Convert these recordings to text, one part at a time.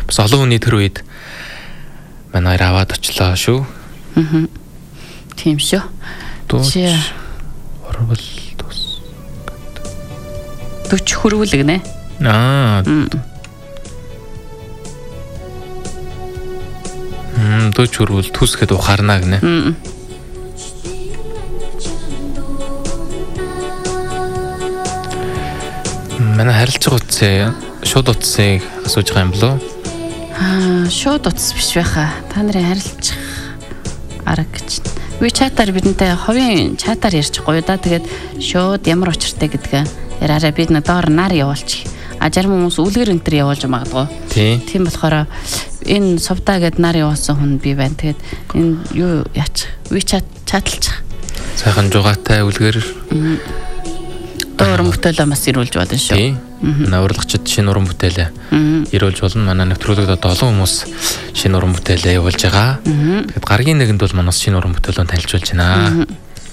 Бас олон хүний тэр үед манай аваад очлоо шүү. Тийм шүү. Чи хурвал тус. Төч хөрвөл гинэ. Төч хөрвөл түсгэд ухаарна гинэ. Манай харилцаг утсаа шууд утсыг асууж байгаа юм болов? Шууд утас биш байхаа. Та нарын харилцах арга гэж. WeChat-аар бидэнтэй ховын чатаар ярьчихгүй да. Тэгээд шууд ямар учиртай гэдгээ яраараа бид доор нар явуулчих. Зарим хүмүүс үлгэр энтер явуулж магадгүй. Тийм болохоор энэ сувда гэд нар явуулсан хүн би байна. Тэгээд энэ юу яач? WeChat чаталчих. Сайхан жугаатай үлгэр уран бүтээлээ бас ирүүлж болно шүү. Манай урлагчид шинэ уран бүтээлээ ирүүлж болно. Манай нэвтрүүлэгт одоо олон хүмүүс шинэ уран бүтээлээ явуулж байгаа. Тэгэхэд гаргийн нэгэнд бол манаас шинэ уран бүтээлөө танилцуулж байна.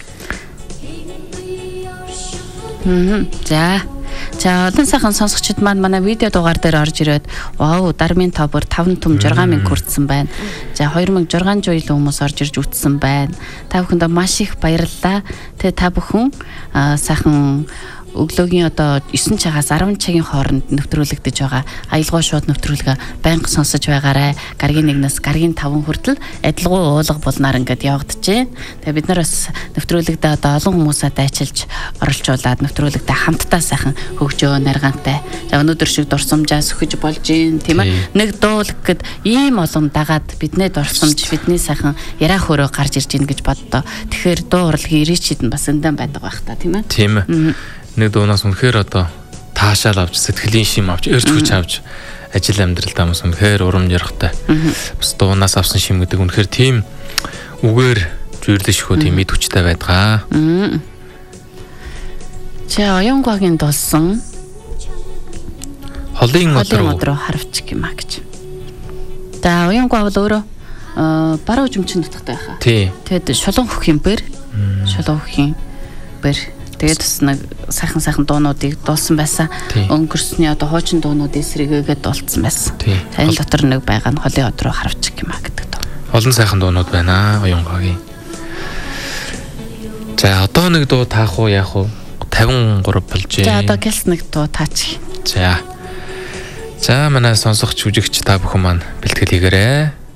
За одоо сайхан сонсогчид маань манай видео дугаар дээр орж ирээд вау Дармын тобор 5 том 6000 хүрсэн байна. За 2600 илүү хүмүүс орж ирж үтсэн байна. Та бүхэндээ маш их баярлалаа. Тэгээ та бүхэн сайхан өглөөгийн одоо 9 цагаас 10 цагийн хооронд нэвтрүүлэгдэж байгаа аялгаа шууд нэвтрүүлгээ байнга сонсож байгаарай. Гаргийн 1-ээс гаргийн 5 хүртэл адилгуу уулга булнаар ингээд явагдаж байна. Тэгээ бид нар бас нэвтрүүлэгдээ одоо олон хүмүүсээ дайчилж оролцуулаад нэвтрүүлэгдээ хамтдаа сайхан хөгжөө наргантай. За өнөөдөр шиг дурсамжаа сөхөж болж гин тийм ээ. Нэг дуулаг гэд ийм олон дагаад биднээ дурсамж бидний сайхан яраа хөрөө гарч ирж гин гэж боддоо. Тэгэхээр дуу урлагийн ирээчид нь бас эндан байдаг байх та тийм ээ. Тийм ээ. Нэг дуунаас үнэхээр одоо таашаал авч сэтгэлийн шим авч эрч хүч авч ажил амьдралдаа бас үнэхээр урамж ярахтай. Бас дуунаас авсан шим гэдэг үнэхээр тийм үгээр зүйрлэж хөө тийм мэд хүчтэй байдгаа. За оюнгогийн дулсан холын өдрөө харавчих юм а гэж. За оюнгоо бол өөрөө баруун жимчин нутагтай байхаа. Тэгэд шулуун хөхийн бэр тэгээд бас нэг сайхан дуунуудыг дуулсан байсан. Өнгөрсний одоо хуучин дуунуудыг сэргээгээд дуулсан байсан. Энэ дотор нэг байгаа нь холын өдрөө харавчих юм а гэдэг дуу. Олон сайхан дуунууд байна оюнгогийн. За одоо нэг дуу таах уу яах уу? 53 болж байна. За одоо гэлс нэг дуу таачих. За манай сонсогч үжигч та бүхэн маань бэлтгэл хийгээрэй.